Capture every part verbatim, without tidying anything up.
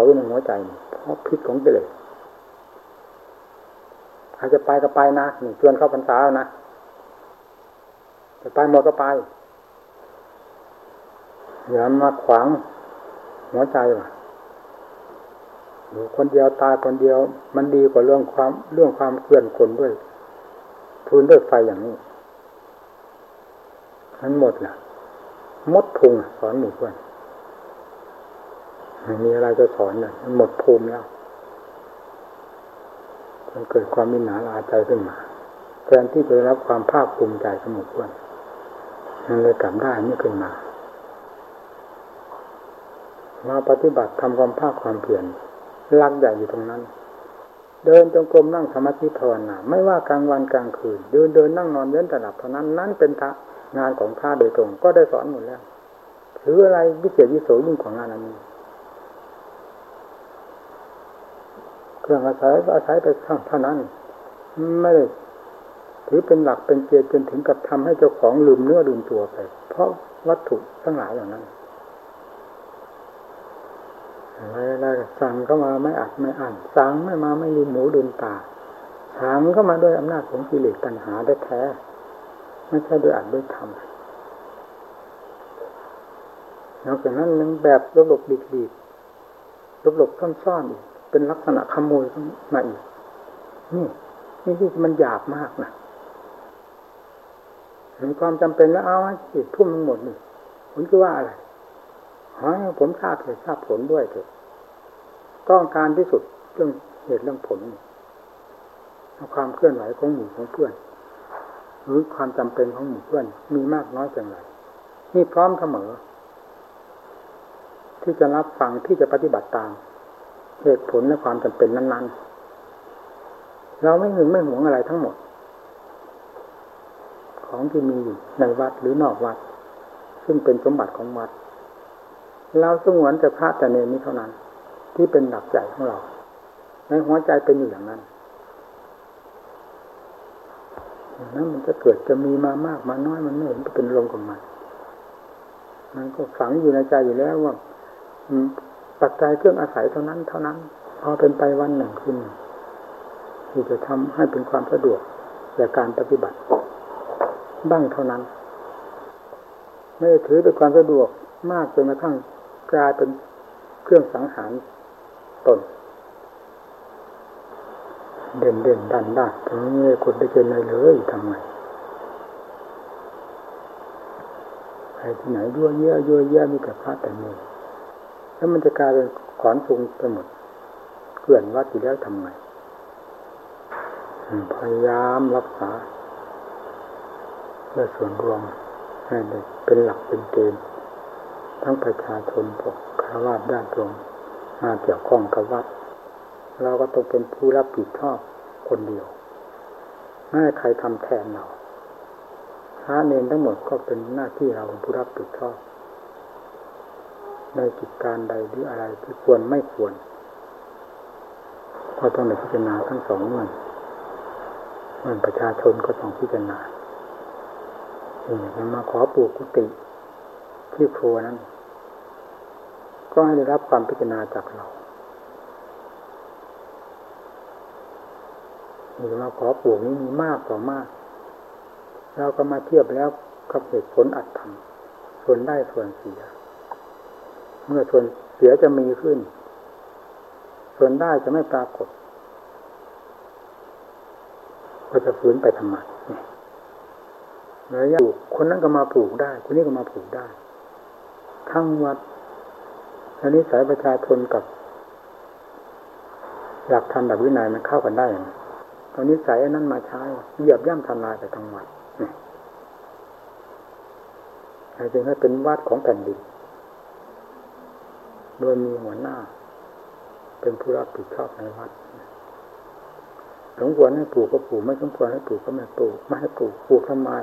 อยู่ในหัวใจเพราะพิษของกิเลสใครจะไปก็ไปนะนี่ชวนเข้าพรรษาแล้วนะจะไปหมดก็ไปอย่ามาขวางหัวใจว่ะอยู่คนเดียวตายคนเดียวมันดีกว่าเรื่องความเรื่องความเคลื่อนคนด้วยทุนด้วยไฟอย่างนี้มันหมดล่ะมดพุงสอนหมู่เพื่อนไม่มีอะไรจะสอนเลยมันหมดภูมิแล้วมันเกิดความมิหนาลาใจขึ้นมาแทนที่จะได้รับความภาคภูมิใจของหมู่เพื่อนมันเลยกลับได้นี่ขึ้นมามาปฏิบัติทำความภาคความเพียรลักใหญ่อยู่ตรงนั้นเดินจงกรมนั่งสมาธิภาวนาไม่ว่ากลางวันกลางคืนเดินเดินนั่งนอนเว้นแต่หลับเท่านั้นนั่นเป็นงานของพระโดยตรงก็ได้สอนหมดแล้วถืออะไรวิเศษวิโสยิ่งกว่างานอันนี้เครื่องอาศัยก็อาศัยไปเท่านั้นไม่ได้ถือเป็นหลักเป็นเกณฑ์จนถึงกับทำให้เจ้าของลืมเนื้อลืมตัวไปเพราะวัตถุทั้งหลายอย่างนั้นอะไรๆสั่งเข้ามาไม่อัดไม่อั้นสั่งไม่มาไม่ลืมหูลืมตาสั่งเข้ามาด้วยอำนาจของกิเลสตัณหาได้แท้ไม่ใช่ด้วยอัดด้วยทำนอกจากนั้นยังแบบหลบๆดีๆหลบๆซ่อนๆอีกเป็นลักษณะขโมยมาอีกนี่นี่ที่มันหยาบมากนะเห็นความจำเป็นแล้วเอาให้ทุ่มทั้งหมดนี่ผลคือว่าอะไรขอให้ผมทราบเหตุทราบผลด้วยเถอะต้องการที่สุดเรื่องเหตุเรื่องผลความเคลื่อนไหวของหมู่ของเพื่อนหรือความจำเป็นของหมู่เพื่อนมีมากน้อยเพียงไรนี่พร้อมเสมอที่จะรับฟังที่จะปฏิบัติตามเหตุผลและความจำเป็นนั้นๆเราไม่หึงไม่หวงอะไรทั้งหมดของที่มีอยู่ในวัดหรือนอกวัดซึ่งเป็นสมบัติของวัดเราสงวนแต่พระแต่เนรนี้เท่านั้นที่เป็นหลักใหญ่ของเราในหัวใจเป็นอยู่อย่างนั้นอย่างนั้นมันจะเกิดจะมีมามากมาน้อยมันไม่เห็นเป็นลมของมันมันก็ฝังอยู่ในใจอยู่แล้วว่าปัจจัยเครื่องอาศัยเท่านั้นเท่านั้นพอเป็นไปวันหนึ่งขึ้นที่จะทำให้เป็นความสะดวกแก่การปฏิบัติบ้างเท่านั้นไม่ได้ถือเป็นความสะดวกมากจนกระทั่งกลายเป็นเครื่องสังหารตนเด่นเด่นดันได้ตรงนี้คนได้เจนเลยเลยทำไงใครที่ไหนยั่วเยี่ยยั่วเยี่ยมีแต่พระแต่เนรแล้วมันจะกลายเป็นขอนสูงไปหมดเกลื่อนวัดอยู่แล้วทำไงพยายามรักษาเพื่อส่วนรวมให้ได้เป็นหลักเป็นเกณฑ์ทั้งประชาชนพวกฆราวาสญาติโยมมาเกี่ยวข้องกับวัดเราก็ต้องเป็นผู้รับผิดชอบคนเดียวไม่ให้ใครทำแทนเราพระเนรทั้งหมดก็เป็นหน้าที่เราเป็นผู้รับผิดชอบในกิจการใดหรืออะไรที่ควรไม่ควรก็ต้องพิจารณาทั้งสองเงื่อนเงื่อนประชาชนก็ต้องพิจารณาอย่างมาขอปลูกกุฏิที่ครัวนั้นก็ให้ได้รับความพิจารณาจากเราหรือมาขอปลูกนี้มีมากต่อมากเราก็มาเทียบแล้วกับเหตุผลอัตธรรมส่วนได้ส่วนเสียเมื่อส่วนเสียจะมีขึ้นส่วนได้จะไม่ปรากฏก็จะฝืนไปทำไมเลยปลูกคนนั้นก็มาปลูกได้คนนี้ก็มาปลูกได้ทั้งวัดอันนี้สายประชาชนกับหลักธรรมแบบวินัยมันเข้ากันได้อย่างตอนนี้สายนั้นมาใช้เหยียบย่ำทำลายไปทั้งวัดนี่จึงให้เป็นวัดของแผ่นดินโดยมีหัวหน้าเป็นผู้รับผิดชอบในวัดสมควรให้ปลูกก็ปลูกไม่สมควรให้ปลูกก็ไม่ปลูกไม่ให้ปลูกปลูกทำไม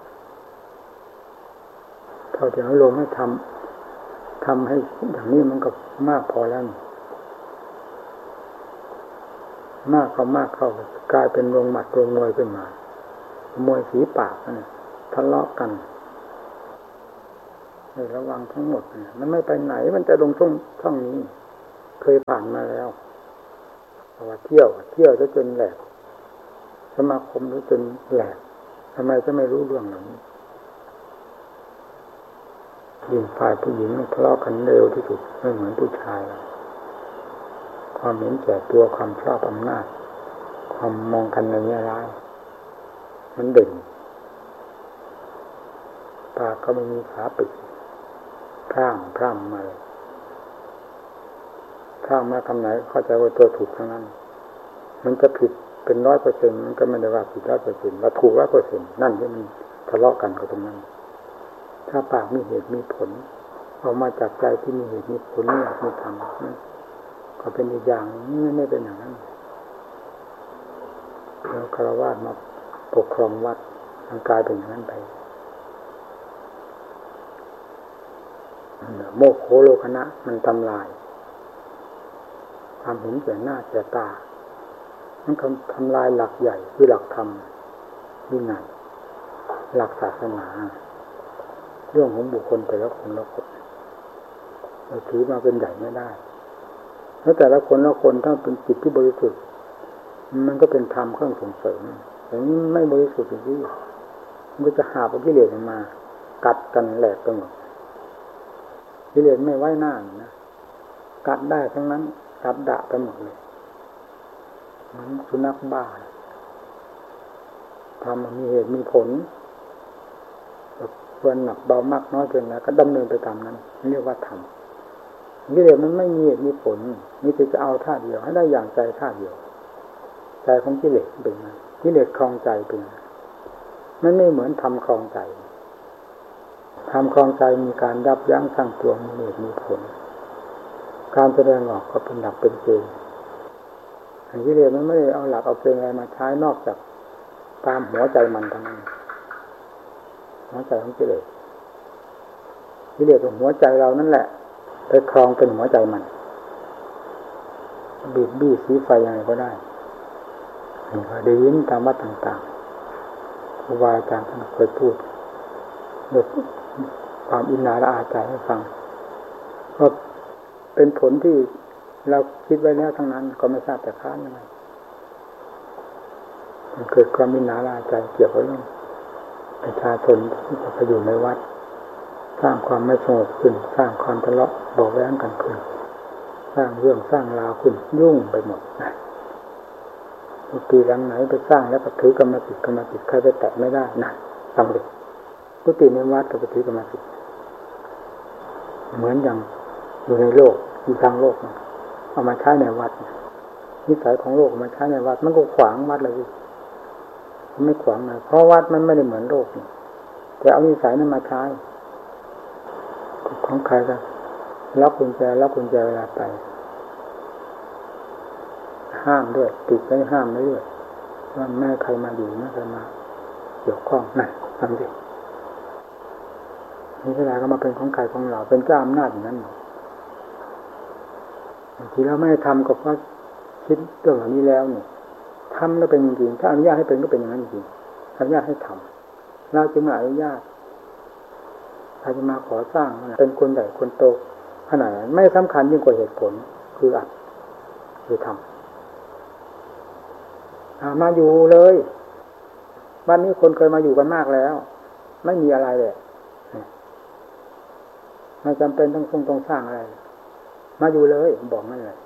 เท่าที่เราลงให้ทำทำให้อย่างนี้มันก็มากพอแล้วมากเข้ามากเข้ากลายเป็นโรงหมัดโรงมวยขึ้นมามวยฝีปากนะทะเลาะกันให้ระวังทั้งหมดมันไม่ไปไหนมันจะลงช่องช่องนี้เคยผ่านมาแล้วเพราะว่าเที่ยวเที่ยวจนแหลกสมาคมจนแหลกทำไมจะไม่รู้เรื่องเหล่านี้ยิ่งฝ่ายผู้หญิงทะเลาะกันเร็วที่สุดไม่เหมือนผู้ชายความเห็นแก่ตัวความชอบอำนาจความมองกันในแง่ร้ายมันเด่นปากก็ไม่มีฝาปิดพร่างพร่ำมาเลยพร่างมาคำไหนเข้าใจว่าตัวถูกทั้งนั้นมันจะผิดเป็นร้อยเปอร์เซ็นต์มันก็ไม่ได้ว่าผิดร้อยเปอร์เซ็นต์ว่าถูกร้อยเปอร์เซ็นต์นั่นที่มันทะเลาะกันก็ตรงนั้นถ้าปากมีเหตุมีผลออกมาจากใจที่มีเหตุมีผลนี่มีธรรมก็เป็นอีกอย่างนี่ไม่เป็นอย่างนั้นแล้วคารวะมาปกครองวัดมันกลายเป็นอย่างนั้นไปโมโคโลคณะมันทำลายความเห็นแก่หน้าแก่ตามันทำลายหลักใหญ่คือหลักธรรมวินัยหลักศาสนาเรื่องของบุคคลแต่ละคนละคนเราถือมาเป็นใหญ่ไม่ได้แล้วแต่ละคนละคนถ้าเป็นจิตที่บริสุทธิ์มันก็เป็นธรรมเครื่องส่งเสริมแต่นี้ไม่บริสุทธิ์จริงๆมันก็จะหากิเลสออกมากัดกันแหลกไปหมดกิเลสไม่ไว้หน้านะกัดได้ทั้งนั้นกัดดะไปหมดเลยเหมือนสุนัขบ้าทำมีเหตุมีผลควรหนักเบามากน้อยเกินแล้วก็ดำเนินไปตามนั้นเรียกว่าธรรมกิเลสมันไม่มีเหตุมีผลมีแต่จะเอาท่าเดียวให้ได้อย่างใจท่าเดียวใจของกิเลสเป็นไงกิเลสครองใจเป็นไงมันไม่เหมือนธรรมครองใจธรรมครองใจมีการยับยั้งชั่งตัวมีเหตุมีผลการแสดงออกก็เป็นหลักเป็นเกณฑ์กิเลสมันไม่ได้เอาหลักเอาเกณฑ์อะไรมาใช้นอกจากตามหัวใจมันทั้งนั้นหัวใจของกิเลสกิเลสของหัวใจเรานั่นแหละไปครองเป็นหัวใจมันบีบบี้สีไฟยังไงก็ได้นี่ก็ได้ยินตามวัดต่างๆครูบาอาจารย์ท่านเคยพูดด้วยความอินนาละอาใจให้ฟังก็เป็นผลที่เราคิดไว้แล้วทั้งนั้นก็ไม่ทราบแต่ค้านยังไงมันเกิดความอินนาละอาใจเกี่ยวกับเรื่องประชาชนที่จะไปอยู่ในวัดสร้างความไม่สงบขึ้นสร้างความทะเลาะเบาะแว้งกันขึ้นสร้างเรื่องสร้างราวขึ้นยุ่งไปหมดนะกุฏิหลังไหนไปสร้างแล้วก็ถือกรรมสิทธิ์กรรมสิทธิ์ใครไปแตะไม่ได้นะฟังดิกุฏิในวัดก็ไปถือกรรมสิทธิ์เหมือนอย่างอยู่ในโลกอยู่ทางโลกเอามาใช้ในวัดนิสัยของโลกเอามาใช้ในวัดมันก็ขวางวัดเลยไม่ขวางเลยเพราะวัดมันไม่ได้เหมือนโลกแต่เอานิสัยนั้นมาใช้ของใครก็ล็อกกุญแจล็อกกุญแจเวลาไปห้ามด้วยติดไว้ห้ามไว้ด้วยว่าแม่ใครมาอยู่แม่ใครมาเกี่ยวข้องนั่นทำดินี่เวลาก็มาเป็นของใครของเราเป็นเจ้าอำนาจอย่างนั้นบางทีเราไม่ทำก็เพราะคิดเรื่องเหล่านี้แล้วเนี่ยทำแล้วเป็นจริงๆถ้าอนุญาตให้เป็นก็เป็นอย่างนั้นจริงอนุญาตให้ทำเราจึงอนุญาตใครจะมาขอสร้างเป็นคนใหญ่คนโตขนาดนั้นไม่สำคัญยิ่งกว่าเหตุผลคืออัดคือทำมาอยู่เลยวันนี้คนเคยมาอยู่กันมากแล้วไม่มีอะไรเลยไม่จำเป็นต้องคงต้องสร้างอะไรมาอยู่เลยบอกนั่นเลย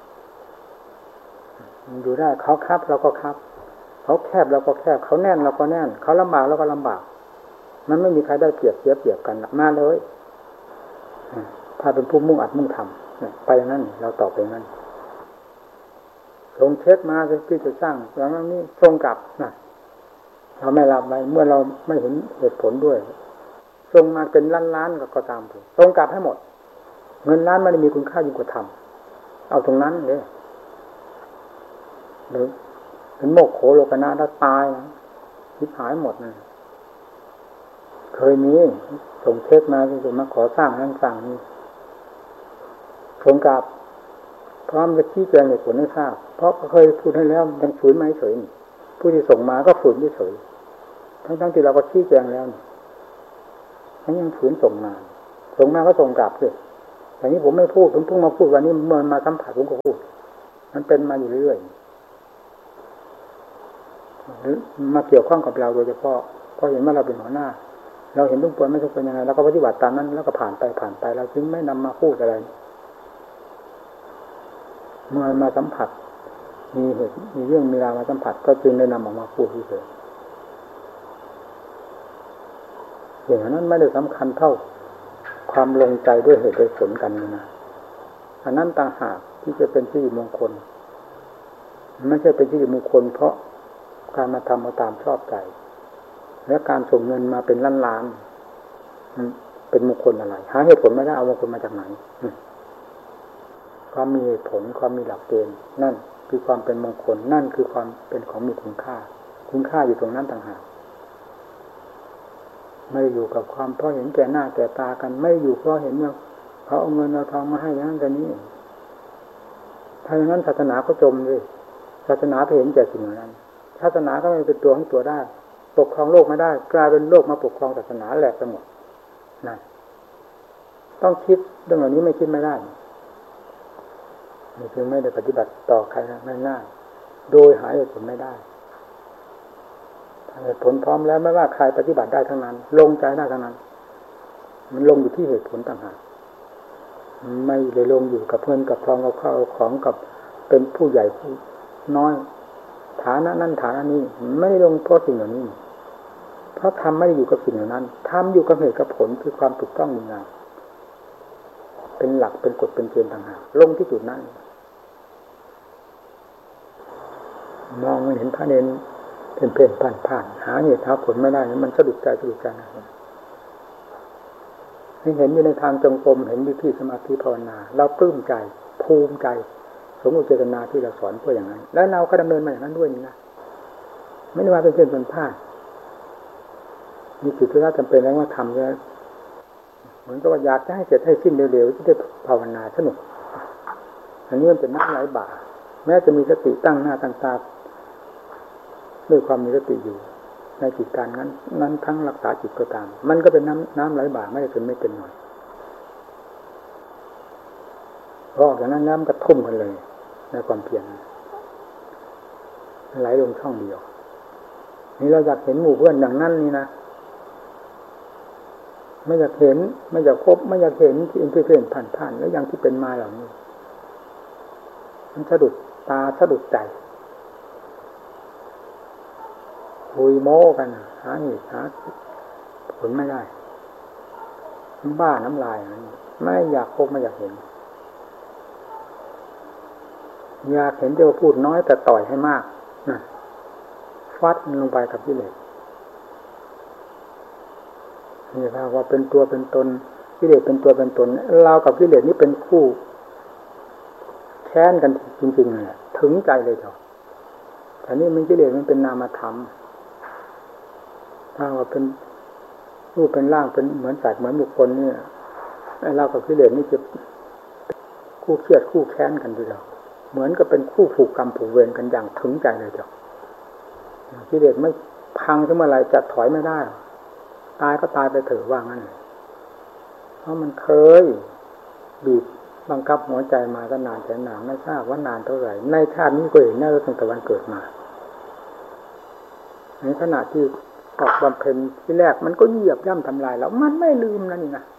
อยู่ได้เขาคับเราก็คับเขาแคบเราก็แคบเขาแน่นเราก็แน่นเขาลำบากเราก็ลำบากมันไม่มีใครได้เปรียบเสียเปรียบกันมาเลยถ้าเป็นผู้มุ่งอัดมุ่งทำไปอย่างนั้นเราตอบไปอย่างนั้นส่งเช็คมาที่จะสร้างแล้วนี้ส่งกลับนะเราไม่รับไว้เมื่อเราไม่เห็นเหตุผลด้วยส่งมาเป็นล้านๆก็ตามถูกส่งกลับให้หมดเงินล้านไม่ได้มีคุณค่ายิ่งกว่าทำเอาตรงนั้นเลยหรือเป็นโมกโขโลกนาถ้าตายทิพหายหมดนะเคยมีส่งเช็คมาจะมาขอสร้างนั่นสร้างนี่ส่งกลับพร้อมจะชี้แจงเหตุผลให้ทราบเพราะเคยพูดให้แล้วยังฝืนไม่เฉยผู้ที่ส่งมาก็ฝืนไม่เฉยทั้งๆที่เราก็ชี้แจงแล้วทั้งยังฝืนส่งมาส่งมาก็ส่งกลับเลยแต่นี้ผมไม่พูดผมเพิ่งมาพูดวันนี้เมื่อมาสัมผัสผมก็พูดมันเป็นมาอยู่เรื่อยหรือมาเกี่ยวข้องกับเราโดยเฉพาะเพราะเห็นว่าเราเป็นหัวหน้าเราเห็นทุกคนไม่ทุกคนยังไงเราก็ปฏิบัติตามนั้นแล้วก็ผ่านไปผ่านไปเราจึงไม่นำมาพูดอะไรเมื่อมาสัมผัสมีเหตุมีเรื่องมีราวมาสัมผัสก็จึงได้นำออกมาพูดเฉยๆอย่างนั้นไม่ได้สำคัญเท่าความลงใจด้วยเหตุด้วยผลกันนะอันนั้นต่างหากที่จะเป็นที่มงคลไม่ใช่เป็นที่มงคลเพราะการมาทำมาตามชอบใจและการส่งเงินมาเป็นล้านล้านเป็นมงคลอะไรหาเหตุผลไม่ได้เอามงคลมาจากไหนความมีเหตุผลความมีหลักเกณฑ์นั่นคือความเป็นมงคลนั่นคือความเป็นของมีคุณค่าคุณค่าอยู่ตรงนั้นต่างหากไม่อยู่กับความเพราะเห็นแก่หน้าแก่ตากันไม่อยู่เพราะเห็นว่าเขาเอาเงินเอาทองมาให้อย่างนั้นแต่นี้ถ้าอย่างนั้นศาสนาก็จมเลยศาสนาไปเห็นแก่สิ่งนั้นศาสนาก็ไม่เป็นตัวของตัวได้ปกครองโลกไม่ได้กลายเป็นโลกมาปกครองศาสนาแหลกไปหมดนั่นต้องคิดเรื่องเหล่านี้ไม่คิดไม่ได้นี่คือไม่ได้ปฏิบัติต่อใครง่ายๆโดยหาเหตุผลไม่ได้เหตุผลพร้อมแล้วไม่ว่าใครปฏิบัติได้ทั้งนั้นลงใจได้ทั้งนั้นมันลงอยู่ที่เหตุผลต่างหากไม่ได้ลงอยู่กับเงินกับทองกับข้าวของกับเป็นผู้ใหญ่ผู้น้อยฐานะนั้นฐานะนี้ไม่ได้ลงเพราะสิ่งเหล่านี้เพราะทำไม่ได้อยู่กับสิ่งเหล่านั้นทำอยู่กับเหตุกับผลคือความถูกต้องดีงามเป็นหลักเป็นกฎเป็นเกณฑ์ต่างหากลงที่จุดนั้นมองไม่เห็นพระเนรเป็นเพ่นผ่านผ่านหาเหตุหาผลไม่ได้มันสะดุดใจสะดุดใจนะให้เห็นอยู่ในทางจงกรมเห็นวิธีสมาธิภาวนาเราปลื้มใจภูมิใจสมมุติเจตนาที่เราสอนเพื่ออย่างนั้นแล้วเราก็ดำเนินมาอย่างนั้นด้วยนี่นะไม่ได้ว่าเป็นเพ่นเป็นผ่านมีจิตที่จำเป็นแล้วว่าทำแล้วเหมือนกับว่าอยากจะให้เสร็จให้สิ้นเร็วๆจะได้ภาวนาสนุกอันนี้มันเป็นน้ำไหลบ่าแม้จะมีสติตั้งหน้าตั้งตาด้วยความมีสติอยู่ในจิตการนั้นนั้นทั้งรักษาจิตก็ตามมันก็เป็นน้ำน้ำไหลบ่าไม่ได้เป็นไม่เป็นหน่อยพอจากนั้นน้ำก็ทุ่มกันเลยในความเพียรไหลลงช่องเดียวนี่เราอยากเห็นหมู่เพื่อนอย่างนั้นนี่นะไม่อยากเห็นไม่อยากพบไม่อยากเห็นที่เอ็นที่เพื่อนผ่านๆแล้วอย่างที่เป็นมาเหล่านี้มันสะดุดตาสะดุดใจคุยโม้กันหาเหตุหาผลไม่ได้บ้าน้ำลายไม่อยากพบไม่อยากเห็นอยากเห็นแต่ว่าพูดน้อยแต่ต่อยให้มากนะฟัดลงไปกับกิเลสนี่ครับว่าเป็นตัวเป็นตนกิเลสเป็นตัวเป็นตนเรากับกิเลสนี่เป็นคู่แค้นกันจริงๆเลยถึงใจเลยเถอะแต่นี่มันกิเลสมันเป็นนามธรรมถ้าว่าเป็นรูปเป็นร่างเป็นเหมือนสัตว์เหมือนบุคคลเนี่ยเรากับกิเลสนี่จะคู่เครียดคู่แค้นกันทีเดียวเหมือนกับเป็นคู่ผูกกรรมผูกเวรกันอย่างถึงใจเลยเจ้ากิเลสไม่พังขึ้นมาอะไรจะถอยไม่ได้ตายก็ตายไปเถอะว่างั้นเพราะมันเคยบีบบังคับหัวใจมาก็นานแสนนานไม่ทราบว่านานเท่าไหร่ในชาตินี้ก็เห็นได้ตั้งแต่วันเกิดมาในขณะที่ออกบำเพ็ญที่แรกมันก็เหยียบย่ำทำลายแล้วมันไม่ลืมนั่นนี่นะ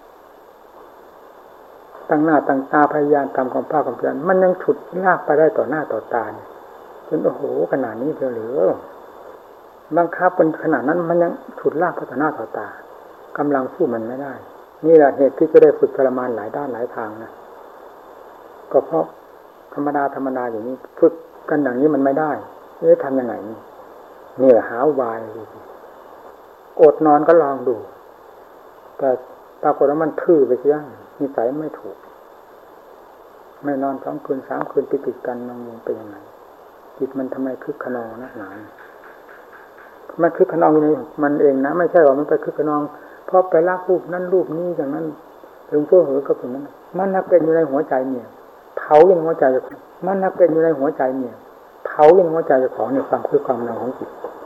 ตั้งหน้าตั้งตาพยายามทำความภาคความเพียรมันยังฉุดลากไปได้ต่อหน้าต่อตาจนโอ้โหขนาดนี้เพียงหรือบังคับเป็นขนาดนั้นมันยังฉุดลากไปต่อหน้าต่อตากำลังสู้มันไม่ได้นี่แหละเหตุที่จะได้ฝึกทรมานหลายด้านหลายทางนะก็เพราะธรรมดาธรรมดาอย่างนี้ฝึกกันอย่างนี้มันไม่ได้จะทำยังไงนี่แหละหาวายอดนอนก็ลองดูแต่ปรากฏว่ามันทื่อไปเสียนิสัยไม่ถูกไม่นอนสองคืนสามคืนติดติดกันนอนเป็นยังไงจิตมันทำไมคึกขนองนักหนามันคึกขนองอยู่ในมันเองนะไม่ใช่ว่ามันไปคึกขนองเพราะไปรักรูปนั้นรูปนี้อย่างนั้นถึงเพื่อเหอกับถึงนั้นมันนักเป็นอยู่ในหัวใจเนี่ยเผาอยู่ในหัวใจมันนักเป็นอยู่ในหัวใจเนี่ยเผาอยู่ในหัวใจของเนี่ยความคึกความนองของจิต